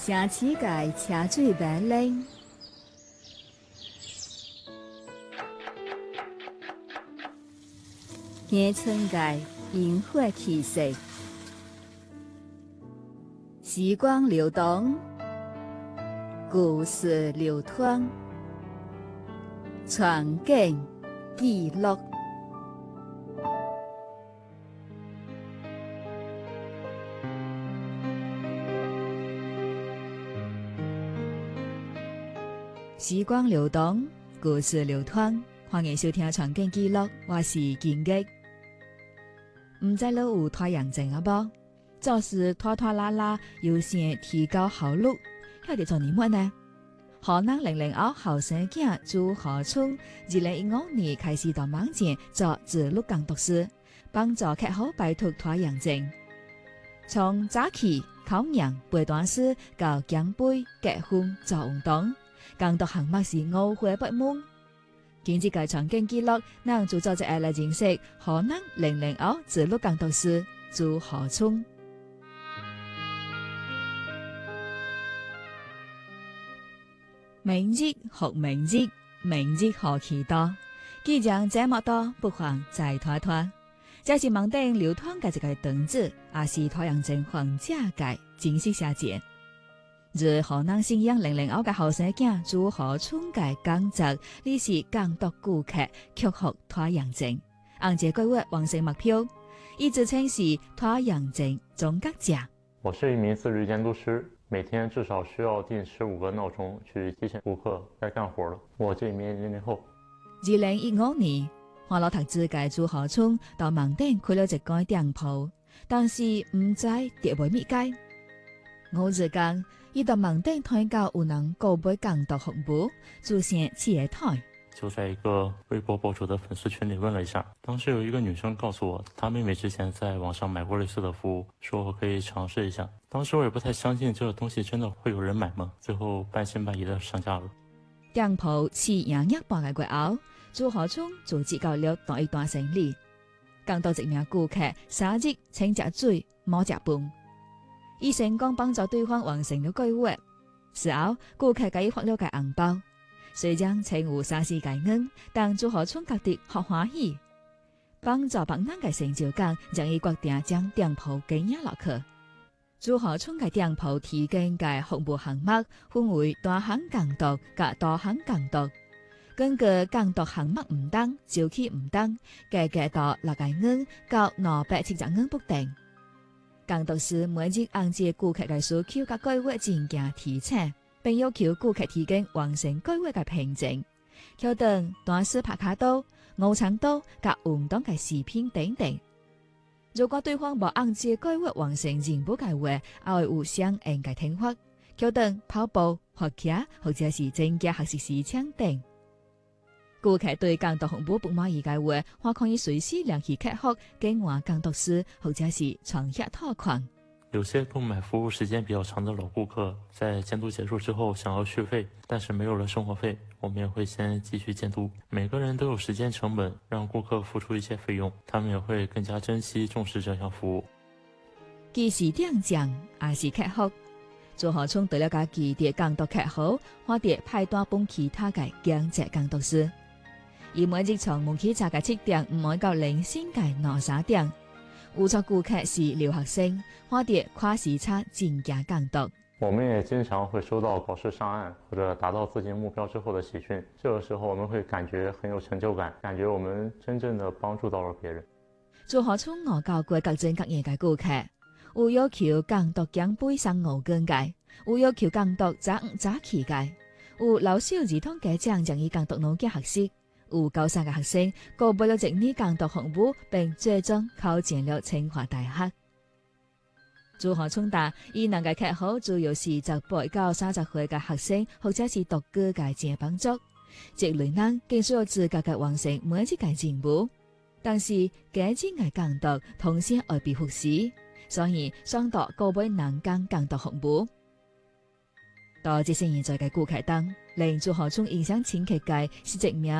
城市界车水马龍，鄉村界螢火氣息，時光流動，故事流淌，傳景記錄。時光流動，故事流淌，歡迎收聽《傳景記錄》，我是金吉。唔知你有拖延症啊不？做事拖拖拉拉，有時提高效率，曉得做什麼呢？河南00後後生囝朱河春，2015年開始到網前做自律工作室，幫助客戶擺脫拖延症。從早起、考研、背單詞到減肥、結婚、做運動。工作項目是5花八門。今次嘅傳景記錄，咱就做一下來認識河南00後自律工作室朱河春。明日學明日，明日學祈禱。既然這麼多，不妨再拖拖。這是網頂流傳嘅一個段子，也是拖延症患者嘅真實寫照。自河南信陽00後嘅後生囝朱河春嘅工作，你是監督顧客克服拖延症，按這個月完成目標，一直稱是拖延症終結者。 我是一名自律監督師，每天至少需要定15個鬧鐘去提醒顧客該幹活了。我這一名00後。 2015年，網絡投資嘅朱河春到網頂開了一間店鋪，但是唔知跌袂滅街。5日間，伊到網頂推告有人購買工作服務，出現企業台。 就在一個微博博主的粉絲群裡問了一下，當時有一個女生告訴我，她妹妹之前在網上買過類似的服務，說我可以嘗試一下。當時我也不太相信這個東西真的會有人買嗎？最後半信半疑的上架了。 店鋪試營業半個月後，朱河春就接到了同一段生意。工作一名顧客3日請食水，冇食飯。伊成功幫助對方完成了計劃，事後顧客給伊發了個紅包，雖然請有3-4個元，但朱河春覺得好歡喜。幫助別人嘅成就感，讓伊決定將店鋪經營落去。朱河春嘅店鋪提供嘅服務項目分為單項工作及多項工作，根據工作項目唔同、周期唔同，價格到6個元到270元不等。工作室每日按照顧客嘅需求及計劃進行提醒，並要求顧客提供完成計劃嘅憑證，橋段、單詞拍卡刀、午餐刀及運動嘅視頻等等。如果對方無按照計劃完成任務嘅話，也會有相應嘅懲罰，橋段跑步、學騎或者是增加學習時長等。顧客對工作服務不滿意嘅話，還可以隨時聯繫客服更換工作室，或者是創業貸款。 有些購買服務時間比較長的老顧客，在監督結束之後想要續費，但是沒有了生活費，我們也會先繼續監督。每個人都有時間成本，讓顧客付出一些費用，他們也會更加珍惜重視這項服務。 既是店長，也是客服。朱河春對了家己的工作客戶，或者派單幫其他嘅兼職工作室。伊每日從門起早嘅7點，唔會到凌晨嘅2-3點。有錯顧客是留學生，或者跨時差進行工作。 我們也經常會收到考試上岸或者達到自己目標之後的喜訊，這個時候我們會感覺很有成就感，感覺我們真正的幫助到了別人。 朱河春我教過各種各樣嘅顧客，有要求工作減肥上5公斤，有要求工作早早起嘅，有老少兒童家長讓伊工作農家學習。有高三嘅學生購買了1年工作服務，並最終考進了清華大學。朱河春答，伊兩個客戶主要是18到30歲嘅學生，或者是獨居嘅接幫族。這類人更需要自覺嘅完成每一個任務，但是家境嘅工作同時會被忽視，所以選擇購買人工工作服務。到這些現在嘅顧客當，令朱河春印象深刻嘅是一名